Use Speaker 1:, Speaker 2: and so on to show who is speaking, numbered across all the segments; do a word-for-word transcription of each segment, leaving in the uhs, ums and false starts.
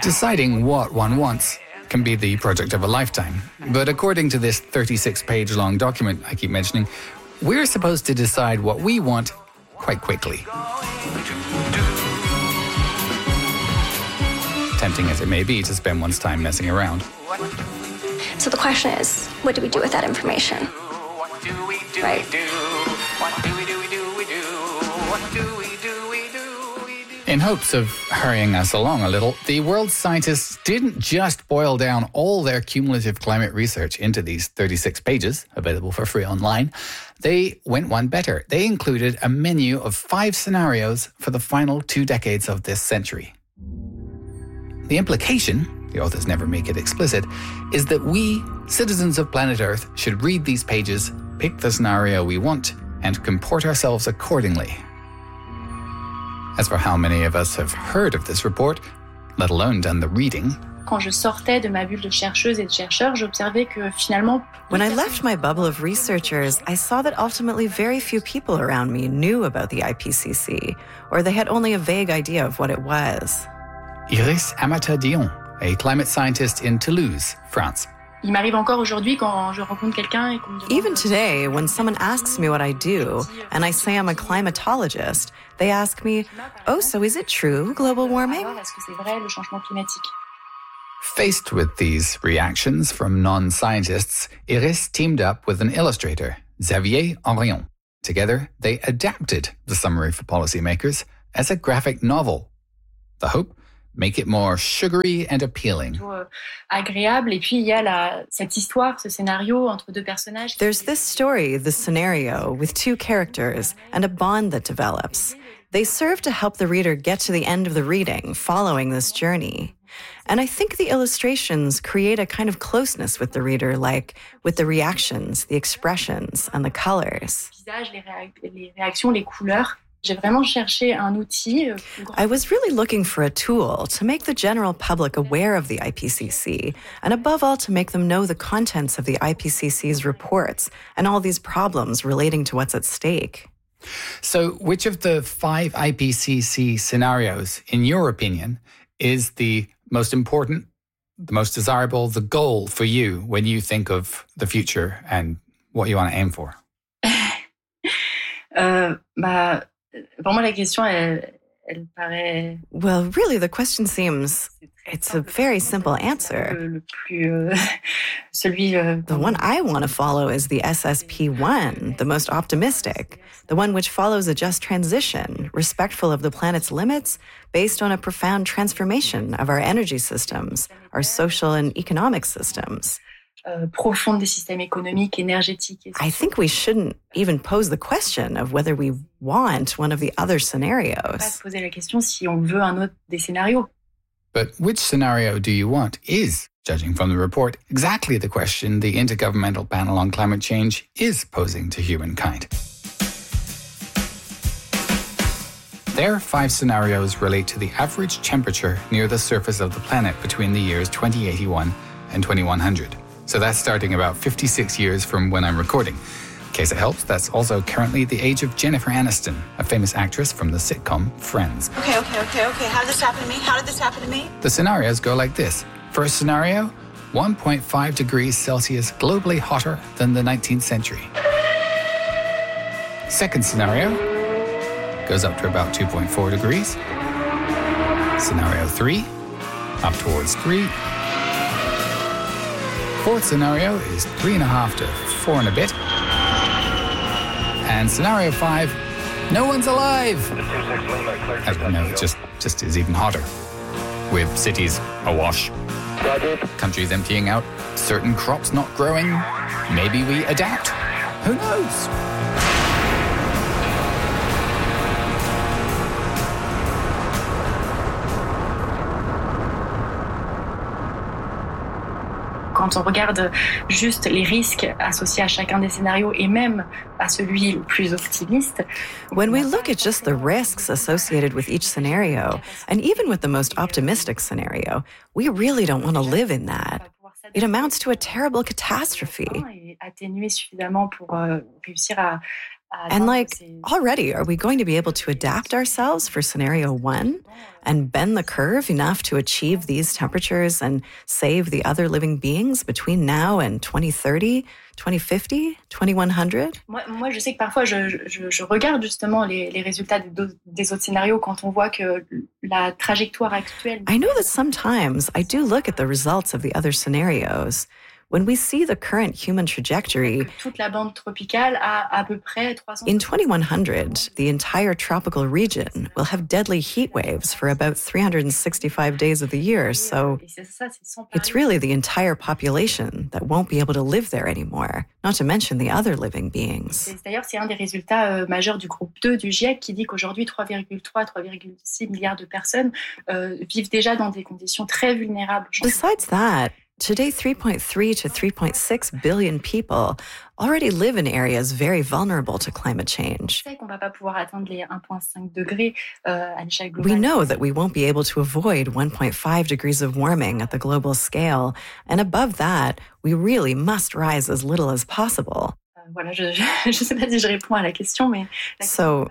Speaker 1: Deciding what one wants can be the project of a lifetime. But according to this thirty-six page long document I keep mentioning, we're supposed to decide what we want quite quickly. Tempting as it may be to spend one's time messing around.
Speaker 2: So the question is, what do we do with that information? Right.
Speaker 1: In hopes of hurrying us along a little, the world's scientists didn't just boil down all their cumulative climate research into these thirty-six pages, available for free online. They went one better. They included a menu of five scenarios for the final two decades of this century. The implication, the authors never make it explicit, is that we, citizens of planet Earth, should read these pages, pick the scenario we want, and comport ourselves accordingly. As for how many of us have heard of this report, let alone done the reading.
Speaker 3: Quand je sortais de ma bulle de chercheuses et de chercheurs, j'observais que finalement...
Speaker 4: When I left my bubble of researchers, I saw that ultimately very few people around me knew about the I P C C, or they had only a vague idea of what it was.
Speaker 1: Iris Amata-Dion, a climate scientist in Toulouse, France.
Speaker 3: Il m'arrive encore aujourd'hui quand je rencontre quelqu'un et qu'on me demande...
Speaker 4: Even today, when someone asks me what I do, and I say I'm a climatologist, they ask me, oh, so is it true, global warming?
Speaker 3: Est-ce que c'est vrai, le changement climatique?
Speaker 1: Faced with these reactions from non-scientists, Iris teamed up with an illustrator, Xavier Henrion. Together, they adapted the summary for policymakers as a graphic novel. The hope? Make it more sugary and appealing.
Speaker 3: Agréable, et puis il y a la, cette histoire, ce scénario entre deux personnages.
Speaker 4: There's this story, this scenario, with two characters and a bond that develops. They serve to help the reader get to the end of the reading, following this journey. And I think the illustrations create a kind of closeness with the reader, like with the reactions, the expressions, and the colors.
Speaker 3: Les visages, les réactions, les couleurs. J'ai vraiment cherché un outil.
Speaker 4: I was really looking for a tool to make the general public aware of the I P C C, and above all, to make them know the contents of the I P C C's reports and all these problems relating to what's at stake.
Speaker 1: So, which of the five I P C C scenarios, in your opinion, is the most important, the most desirable, the goal for you when you think of the future and what you want to aim for?
Speaker 3: euh, bah, pour moi, la question, elle, elle paraît...
Speaker 4: Well, really, the question seems... It's a very simple answer.
Speaker 3: Le, le plus, euh, celui, euh,
Speaker 4: the one I want to follow is the S S P one, the most optimistic, the one which follows a just transition, respectful of the planet's limits, based on a profound transformation of our energy systems, our social and economic systems.
Speaker 3: Euh, profonde des systèmes économiques, énergétiques. Et
Speaker 4: I think we shouldn't even pose the question of whether we want one of the other scenarios.
Speaker 3: Pas poser la question si on veut un autre des scénarios.
Speaker 1: But which scenario do you want is, judging from the report, exactly the question the Intergovernmental Panel on Climate Change is posing to humankind. Their five scenarios relate to the average temperature near the surface of the planet between the years twenty eighty-one and twenty-one hundred. So that's starting about fifty-six years from when I'm recording. In case it helps, that's also currently the age of Jennifer Aniston, a famous actress from the sitcom Friends.
Speaker 5: Okay, okay, okay, okay. How did this happen to me? How did this happen to me?
Speaker 1: The scenarios go like this. First scenario, one point five degrees Celsius globally hotter than the nineteenth century. Second scenario goes up to about two point four degrees. Scenario three, up towards three. Fourth scenario is three and a half to four and a bit. And scenario five, no one's alive. As we know, it just, just is even hotter. With cities awash, countries emptying out, certain crops not growing. Maybe we adapt. Who knows?
Speaker 3: Quand on regarde juste les risques associés à chacun des scénarios et même à celui le plus optimiste.
Speaker 4: When we look at just the risks associated with each scenario, and even with the most optimistic scenario, we really don't want to live in that. It amounts to a terrible catastrophe.
Speaker 3: Atténuer suffisamment pour réussir à
Speaker 4: And like, already, are we going to be able to adapt ourselves for scenario one and bend the curve enough to achieve these temperatures and save the other living beings between now and twenty thirty, twenty fifty, twenty-one hundred?
Speaker 3: Moi, moi, je sais que parfois, je, je, je regarde justement les, les résultats des, des autres scénarios quand on voit que la trajectoire actuelle...
Speaker 4: I know that sometimes I do look at the results of the other scenarios. When we see the current human trajectory,
Speaker 3: toute la bande tropicale a à peu près three hundred.
Speaker 4: In twenty-one hundred, the entire tropical region will have deadly heat waves for about three hundred sixty-five days of the year. So it's really the entire population that won't be able to live there anymore, not to mention the other living beings.
Speaker 3: D'ailleurs, c'est un des résultats euh, majeurs du groupe deux du GIEC qui dit qu'aujourd'hui, three virgule three, three virgule six milliards de personnes euh, vivent déjà dans des conditions très vulnérables.
Speaker 4: Besides that, today, three point three to three point six billion people already live in areas very vulnerable to climate change.
Speaker 3: On va pas pouvoir atteindre les one point five degrés euh, à l'échelle globale.
Speaker 4: We know that we won't be able to avoid one point five degrees of warming at the global scale, and above that, we really must rise as little as possible.
Speaker 3: Euh, voilà, je je sais pas si je réponds à la question, mais
Speaker 4: so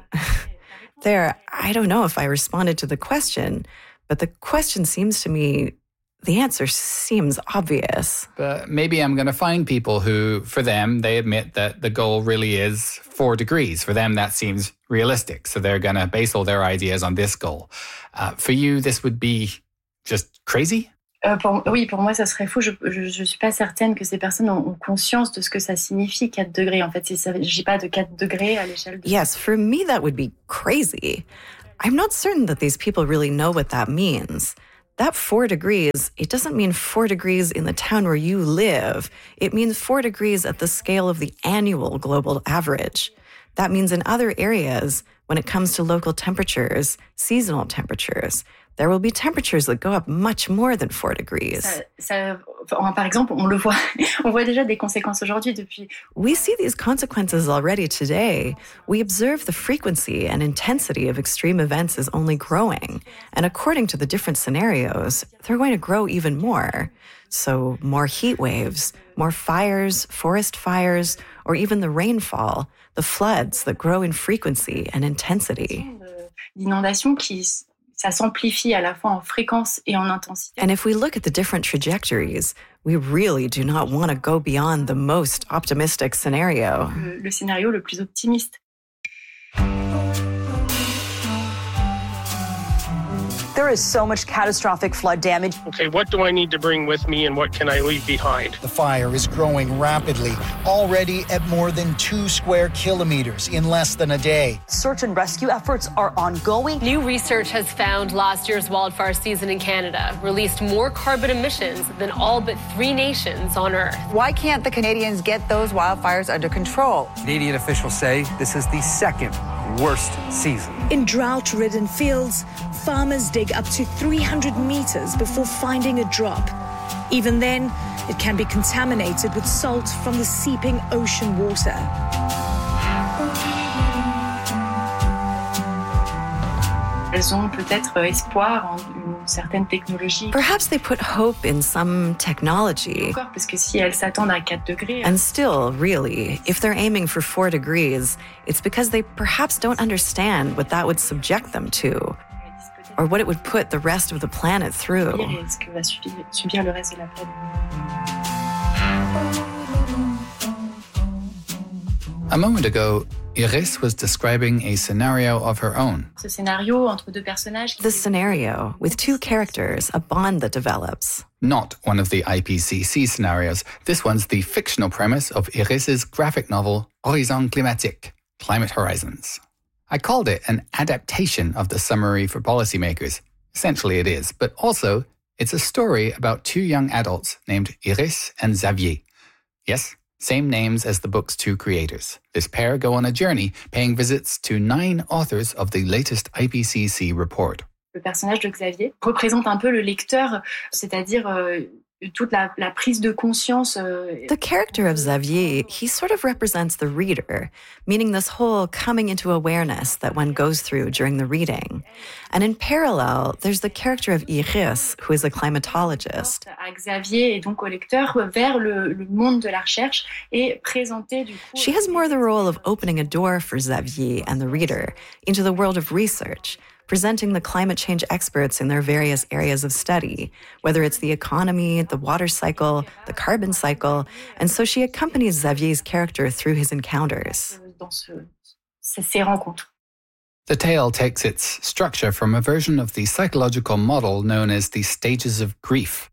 Speaker 4: there, I don't know if I responded to the question, but the question seems to me. The answer seems obvious.
Speaker 1: But maybe I'm going to find people who, for them, they admit that the goal really is four degrees. For them, that seems realistic. So they're going to base all their ideas on this goal. Uh, for you, this would be just crazy?
Speaker 3: Euh, pour, oui, pour moi, ça serait fou. Je ne suis pas certaine que ces personnes ont, ont conscience de ce que ça signifie four degrés. En fait, il ne s'agit pas de four degrés à l'échelle de...
Speaker 4: Yes, for me, that would be crazy. I'm not certain that these people really know what that means. That four degrees, it doesn't mean four degrees in the town where you live. It means four degrees at the scale of the annual global average. That means in other areas, when it comes to local temperatures, seasonal temperatures, there will be temperatures that go up much more than four degrees.
Speaker 3: Ça, ça, par exemple, on le voit, on voit déjà des conséquences aujourd'hui depuis.
Speaker 4: We see these consequences already today. We observe the frequency and intensity of extreme events is only growing. And according to the different scenarios, they're going to grow even more. So more heat waves, more fires, forest fires, or even the rainfall, the floods that grow in frequency and intensity.
Speaker 3: L'inondation qui ça s'amplifie à la fois en fréquence et en intensité.
Speaker 4: And if we look at the different trajectories, we really do not want to go beyond the most optimistic scenario.
Speaker 3: Le, le scénario le plus optimiste.
Speaker 6: There is so much catastrophic flood damage.
Speaker 7: Okay, what do I need to bring with me and what can I leave behind?
Speaker 8: The fire is growing rapidly, already at more than two square kilometers in less than a day.
Speaker 6: Search and rescue efforts are ongoing.
Speaker 9: New research has found last year's wildfire season in Canada released more carbon emissions than all but three nations on Earth.
Speaker 10: Why can't the Canadians get those wildfires under control?
Speaker 11: Canadian officials say this is the second worst season.
Speaker 12: In drought-ridden fields, farmers dig up to three hundred meters before finding a drop. Even then, it can be contaminated with salt from the seeping ocean water.
Speaker 3: Elles ont peut-être espoir en une certaine technologie.
Speaker 4: Perhaps they put hope in some technology.
Speaker 3: Encore, parce que si elles s'attendent à four degrés.
Speaker 4: And still, really, if they're aiming for four degrees, it's because they perhaps don't understand what that would subject them to, or what it would put the rest of the planet through.
Speaker 3: Ce que va subir le reste de la planète.
Speaker 1: A moment ago, Iris was describing a scenario of her own.
Speaker 3: Ce scénario entre deux personnages.
Speaker 4: The scenario with two characters, a bond that develops.
Speaker 1: Not one of the I P C C scenarios. This one's the fictional premise of Iris's graphic novel Horizon Climatique, Climate Horizons. I called it an adaptation of the summary for policymakers. Essentially it is, but also it's a story about two young adults named Iris and Xavier. Yes, same names as the book's two creators. This pair go on a journey, paying visits to nine authors of the latest I P C C report.
Speaker 3: Le personnage de Xavier représente un peu le lecteur, c'est-à-dire euh, toute la, la prise de conscience. Euh,
Speaker 4: the character of Xavier, he sort of represents the reader, meaning this whole coming into awareness that one goes through during the reading. And in parallel, there's the character of Iris, who is a climatologist.
Speaker 3: À Xavier et donc au lecteur vers le, le monde de la recherche et présenter du coup.
Speaker 4: She has more the role of opening a door for Xavier and the reader into the world of research, presenting the climate change experts in their various areas of study, whether it's the economy, the water cycle, the carbon cycle, and so she accompanies Xavier's character through his encounters.
Speaker 1: The tale takes its structure from a version of the psychological model known as the stages of grief.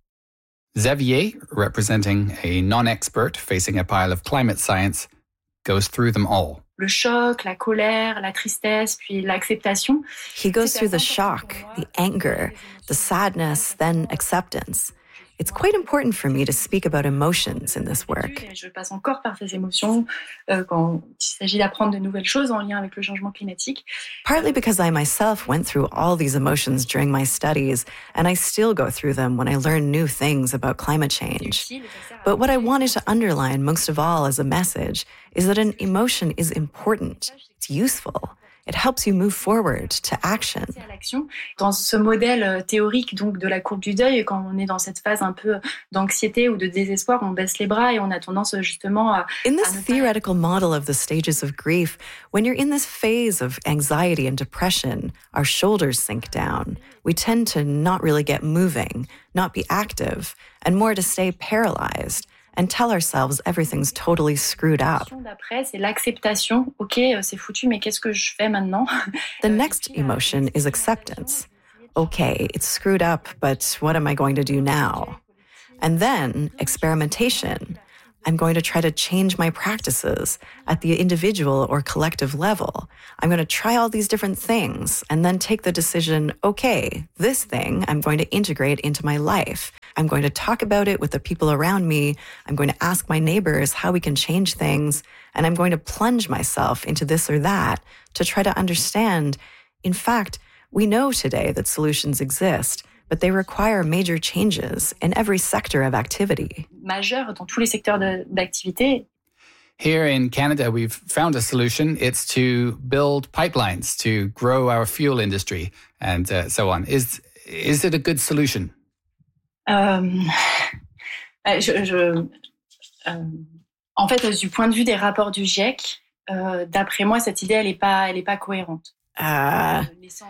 Speaker 1: Xavier, representing a non-expert facing a pile of climate science, goes through them all.
Speaker 3: Le choc, la colère, la tristesse, puis l'acceptation.
Speaker 4: He goes through the shock, the anger, the sadness, then acceptance. It's quite important for me to speak about emotions in this work.
Speaker 3: Je passe encore par ces émotions euh, quand il s'agit d'apprendre de nouvelles choses en lien avec le changement climatique.
Speaker 4: Partly because I myself went through all these emotions during my studies, and I still go through them when I learn new things about climate change. But what I wanted to underline most of all as a message is that an emotion is important. It's useful. It helps you move forward to action.
Speaker 3: Dans ce modèle théorique donc de la courbe du deuil, quand on est dans cette phase un peu d'anxiété ou de désespoir, on baisse les bras et on a tendance justement à...
Speaker 4: In this theoretical model of the stages of grief, when you're in this phase of anxiety and depression, our shoulders sink down. We tend to not really get moving, not be active, and more to stay paralyzed and tell ourselves everything's totally screwed up.
Speaker 3: D'après, c'est l'acceptation. OK, c'est foutu, mais qu'est-ce que je fais maintenant?
Speaker 4: The next emotion is acceptance. Okay, it's screwed up, but what am I going to do now? And then experimentation. I'm going to try to change my practices at the individual or collective level. I'm going to try all these different things and then take the decision, okay, this thing I'm going to integrate into my life. I'm going to talk about it with the people around me. I'm going to ask my neighbors how we can change things. And I'm going to plunge myself into this or that to try to understand. In fact, we know today that solutions exist, but they require major changes in every sector of activity.
Speaker 3: Majeur dans tous les secteurs de, d'activité.
Speaker 1: Here in Canada, we've found a solution. It's to build pipelines to grow our fuel industry and uh, so on. Is is it a good solution?
Speaker 3: Euh, je, je, euh, en fait, du point de vue des rapports du GIEC, euh, d'après moi, cette idée, elle n'est pas, elle est pas cohérente.
Speaker 4: Uh,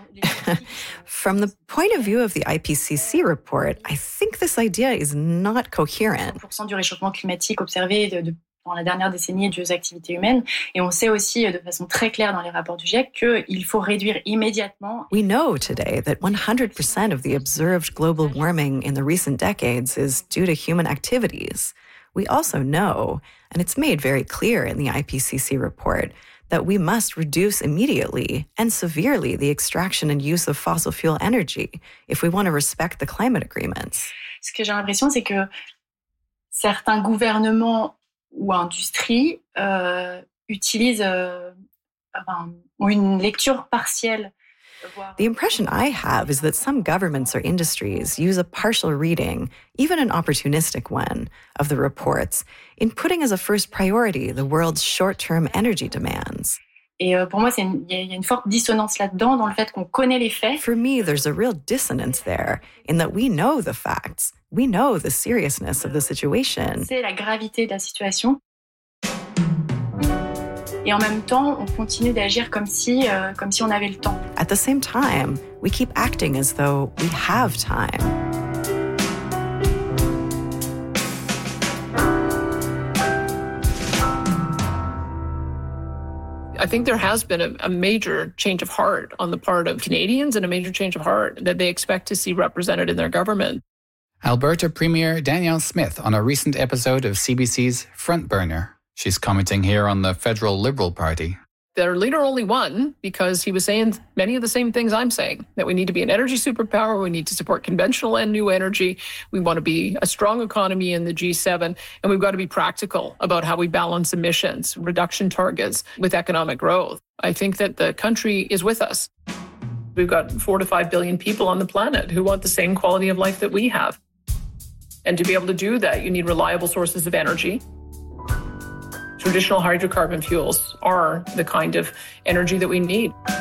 Speaker 4: from the point of view of the I P C C report, I think this idea is not coherent.
Speaker 3: cent pour cent du réchauffement climatique observé de, de, dans la dernière décennie dues aux activités humaines. Et on sait aussi de façon très claire dans les rapports du GIEC qu'il faut réduire immédiatement.
Speaker 4: We know today that one hundred percent of the observed global warming in the recent decades is due to human activities. We also know, and it's made very clear in the I P C C report, that we must reduce immediately and severely the extraction and use of fossil fuel energy if we want to respect the climate agreements.
Speaker 3: Ce que j'ai l'impression, c'est que certains gouvernements ou industries euh, utilisent euh, enfin, ont une lecture partielle.
Speaker 4: The impression I have is that some governments or industries use a partial reading, even an opportunistic one, of the reports in putting as a first priority the world's short-term energy demands.
Speaker 3: Et euh, pour moi, il y, y a une forte dissonance là-dedans, dans le fait qu'on connaît les faits.
Speaker 4: For me, there's a real dissonance there, in that we know the facts. We know the seriousness of the situation.
Speaker 3: C'est la gravité de la situation. Et en même temps, on continue d'agir comme si, euh, comme si on avait le temps.
Speaker 4: At the same time, we keep acting as though we have time.
Speaker 13: I think there has been a, a major change of heart on the part of Canadians and a major change of heart that they expect to see represented in their government.
Speaker 1: Alberta Premier Danielle Smith on a recent episode of C B C's Front Burner. She's commenting here on the federal Liberal Party.
Speaker 13: Their leader only won because he was saying many of the same things I'm saying, that we need to be an energy superpower, we need to support conventional and new energy, we want to be a strong economy in the G seven, and we've got to be practical about how we balance emissions, reduction targets with economic growth. I think that the country is with us. We've got four to five billion people on the planet who want the same quality of life that we have. And to be able to do that, you need reliable sources of energy. Traditional hydrocarbon fuels are the kind of energy that we need.